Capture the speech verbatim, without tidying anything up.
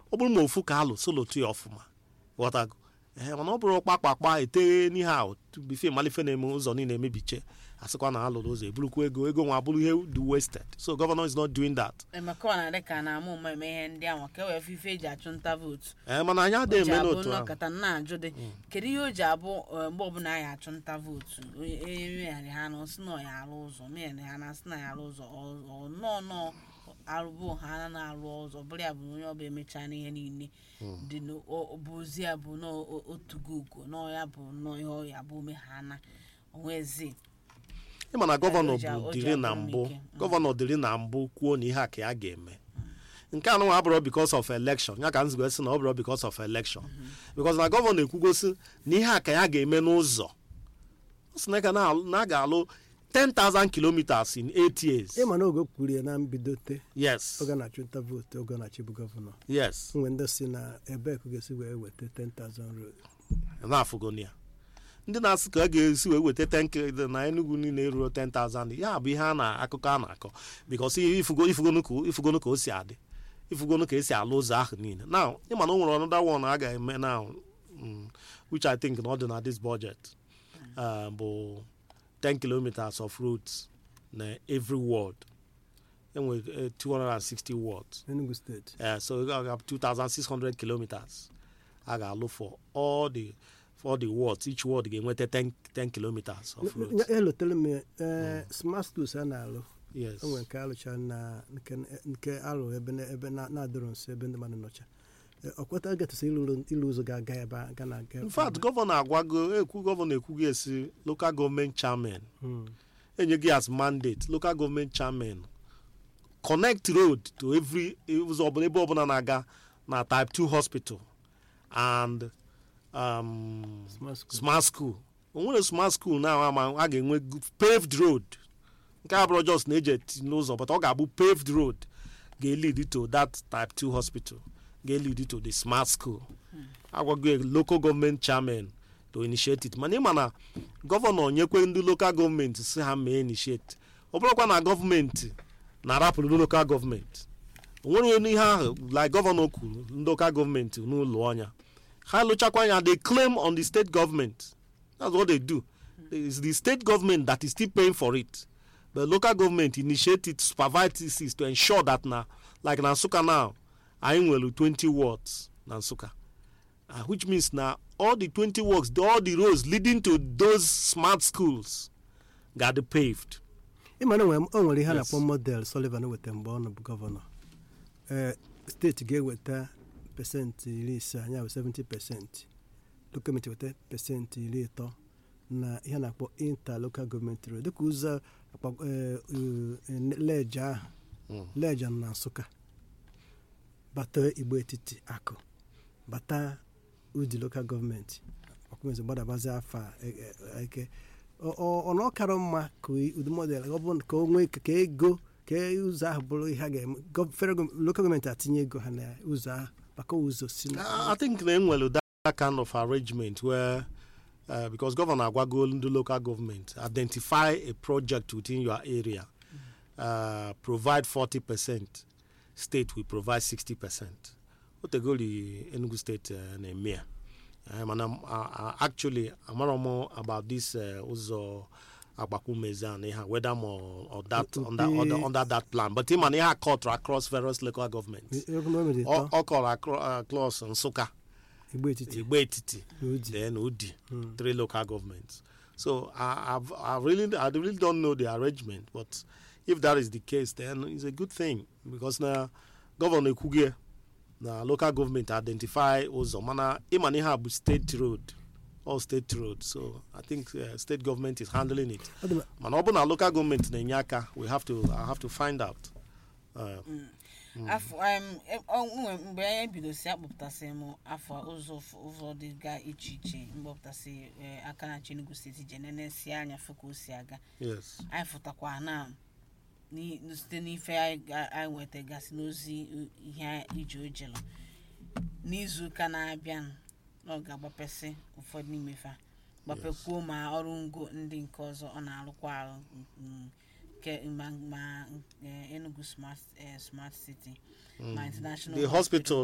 ọ bụrụ ma ofu ka alụ solo tu ya ọfụma ghọtago ee mana ọ bụrụ kpakpakpa eteghe n'ihe ahụ bife malife na-eme ụzọ niile emebiche asịkwa na alụrụ ụzọ eburukwa ego ego nwa bụrụ ihe dị wasted so governor is not doing that. emeka ọ na-adị ka na ama ụma eme ihe ndị ahụ ka ewee fife eji achụ nta vootu ee mana anyị adịghị eme n'otu ahụ kata na-ajụ dị kedu ihe o ji abụ mgbe ọbụla anyị achụ nta vootu emegharị ha na ọsị na ya arụ ụzọ megharị ha na asị na ya arụ ụzọ ọnọọ nọọ arụbụ ha na-arụ ụzọ bụrụ ya bụ onye ọbụla emechaa n'ihe niile dị bụzi ya bụ n'otugo ugo nọọ ya bụ nnọọ ihe ọya bụ ome ha na onwezi ịma na gọvanọ bụ dịrị na mbụ gọvanọ dịrị na mbụ kwuo na ihe a ka ya ga-eme nke anụ nwa abụrụ because of election ya ka m zigwesị na ọ bụrụ because of election because na gọvanọ ekwugosi na ihe a ka ya ga-eme n'ụzọ sị na a ga-alụ ten thousand kilometers in eight years. ịma na oge kwuru ya na mbidote yes oge na-achụ nta vootu oge na-achị bụ gọvanọ yes nwe ndị si na ebe ka ga-esi wee weta ten thousand road na-afụgoni ya ndị na-asị ka a ga-esi wee weta ten na Enugu niile eruo ten thousand ya bụ ihe a na akụkọ a na-akọ because ifugonu ka o si adị ifugonu ka esi alụ ụzọ ahụ niile now ịma na o nwere another one a ga-eme now which I think na ọ dị na this budget bụ ten kilometers of roads na every ward enwere two hundred sixty wards Enugu State uh, so we have two thousand six hundred kilometers a ga-alụ for all the for the wards each ward ga-enweta ten, ten kilometers of roads. elotere m smart schools a na-alụ yes enwere nke alụcha na nke alụ ebe ebe na-adịrọ nso ebe ndị mmadụ nọcha ọkweta gatụsị ịlụ ụzọ ga-aga ebe ga na-aga in fact gọvanọ agwago ekwu gọvanọ ekwughị esi local government chairman enye gị as mandate local government chairman connect road to every ụzọ ọbụla ebe ọbụla na-aga na type two hospital and um, Smart school. smart school o nwere smart school na ama a ga-enwe paved road nke abụrụ just na-eje n'ụzọ but ọ ga-abụ paved road ga-lead to that type two hospital ga-lead to the smart school agwago local government chairman to initiate it mana ịma na gọvanọ nyekwe ndị local government si ha mee initiate ọ bụrụkwa na gọọmenti na-arapụrụ local government o nwere onye ihe ahụ like gọvanọ kwuru ndị local government n'ụlọ ọnya ha lụchakwa anya they claim on the state government that's what they do it's the state government that is still paying for it but local government initiate it supervise it to ensure that na like na Nsukka now anyị nwere twenty wards na Nsukka uh, which means na all the twenty works all the roads leading to those smart schools got paved. ịma na o nwere ihe a na-akpọ model Sullivan weta mgbe ọ bụ gọvanọ ee steeti ga-eweta pesentị iri ise anya bụ seventy percent local gọọmenti weta pesentị iri ịtọ na ihe na-akpọ interlocal government road dịka ụzọ leja ahụ leja na Nsukka bata Igbo Etiti Akụ bata Udi local gọọmenti ọkụmezi gbadabazi afa eke ọnụ ọkara mma ka ụdị model ọ bụ ka o nwee ka ego ka ụzọ ahụ bụrụ ihe a ga-eme local gọọmenti atinye ego ha na ụzọ ahụ maka ụzọ si I think na enwere that kind of arrangement where uh, because governor agwago ndị local government identify a project within your area uh, provide forty percent state will provide sixty percent otegoli Enugu State uh, na-eme ya um, and I'm, uh, actually amara more about this ụzọ Agbakumeze na ihe whether more or that under, under under that plan but him and he had cut across various local governments all call across Nsukka Igbo Etiti Igbo Etiti then Udi three local governments so I I've, I really I really don't know the arrangement but if that is the case then it's a good thing because now Governor Kugie na local government identify ụzọ mana ịma na ihe a bụ state road all state road so I think uh, state government is handling it mana ọ bụ na local government na-enye aka we have to I have to find out afọ mgbe anyị bidosi akpọpụtasị m afọ ụzọ ụzọ dịga iche iche mgbọpụtasị aka na Enugu steeti jenenesi anya fụka o si aga anyị fụtakwa na site n'ife anyị nwetagasị n'ozi ihe iji ojelo n'izu ụka na-abịa na ọ ga-agbapesị ụfọdụ n'imefe gbapekwuo ma ọrụ ngo ndị nke ọzọ ọ na-arụkwa arụ ma Enugu smart smart city ma international the hospital